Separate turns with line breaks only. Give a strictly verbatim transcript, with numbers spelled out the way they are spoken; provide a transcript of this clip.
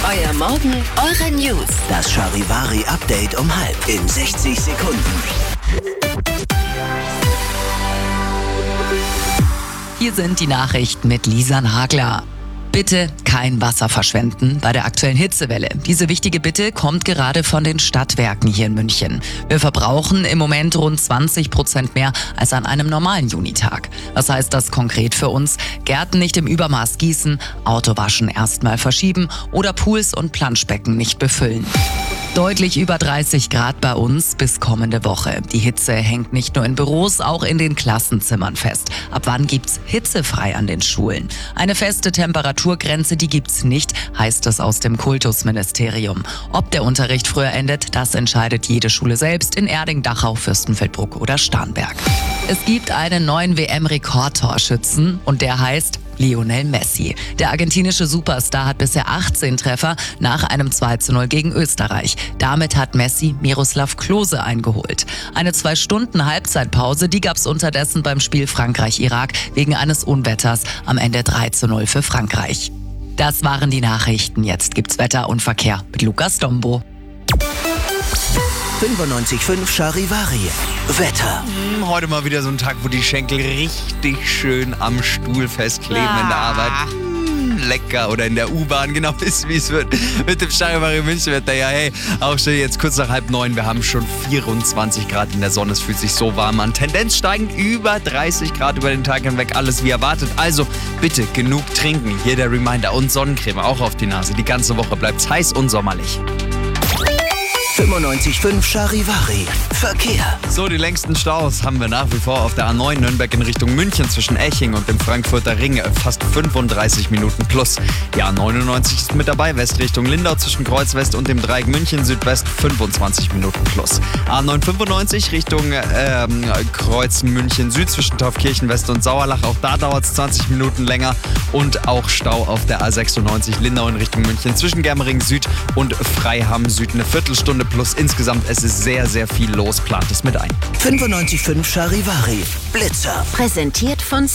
Euer Morgen, eure News.
Das Charivari-Update um halb in sechzig Sekunden.
Hier sind die Nachrichten mit Lisa Nagler. Bitte kein Wasser verschwenden bei der aktuellen Hitzewelle. Diese wichtige Bitte kommt gerade von den Stadtwerken hier in München. Wir verbrauchen im Moment rund zwanzig Prozent mehr als an einem normalen Junitag. Was heißt das konkret für uns? Gärten nicht im Übermaß gießen, Autowaschen erstmal verschieben oder Pools und Planschbecken nicht befüllen. Deutlich über dreißig Grad bei uns bis kommende Woche. Die Hitze hängt nicht nur in Büros, auch in den Klassenzimmern fest. Ab wann gibt's hitzefrei an den Schulen? Eine feste Temperaturgrenze, die gibt's nicht, heißt es aus dem Kultusministerium. Ob der Unterricht früher endet, das entscheidet jede Schule selbst in Erding, Dachau, Fürstenfeldbruck oder Starnberg. Es gibt einen neuen W M-Rekordtorschützen und der heißt Lionel Messi. Der argentinische Superstar hat bisher achtzehn Treffer nach einem zwei zu null gegen Österreich. Damit hat Messi Miroslav Klose eingeholt. Eine zwei Stunden Halbzeitpause, die gab es unterdessen beim Spiel Frankreich-Irak wegen eines Unwetters. Am Ende drei zu null für Frankreich. Das waren die Nachrichten. Jetzt gibt's Wetter und Verkehr mit Lukas Dombo.
fünfundneunzig Komma fünf Charivari. Wetter.
Heute mal wieder so ein Tag, wo die Schenkel richtig schön am Stuhl festkleben ah. in der Arbeit. Mm, lecker. Oder in der U-Bahn, genau wisst, wie es wird. Mit dem Charivari München Wetter. Ja, hey, auch schon jetzt kurz nach halb neun. Wir haben schon vierundzwanzig Grad in der Sonne. Es fühlt sich so warm an. Tendenz steigend über dreißig Grad über den Tag hinweg. Alles wie erwartet. Also bitte genug trinken. Hier der Reminder und Sonnencreme auch auf die Nase. Die ganze Woche bleibt's heiß und sommerlich.
fünfundneunzig Komma fünf Charivari. Verkehr.
So, die längsten Staus haben wir nach wie vor auf der A neun Nürnberg in Richtung München zwischen Eching und dem Frankfurter Ring. Fast fünfunddreißig Minuten plus. Die A neunundneunzig ist mit dabei, West Richtung Lindau zwischen Kreuz West und dem Dreieck München Südwest fünfundzwanzig Minuten plus. A neunhundertfünfundneunzig Richtung ähm, Kreuz München Süd zwischen Taufkirchen West und Sauerlach. Auch da dauert es zwanzig Minuten länger. Und auch Stau auf der A sechsundneunzig Lindau in Richtung München zwischen Germering Süd und Freiham Süd. Eine Viertelstunde plus. Insgesamt, es ist sehr, sehr viel los. Plant es mit ein.
fünfundneunzig Komma fünf Charivari. Blitzer.
Präsentiert von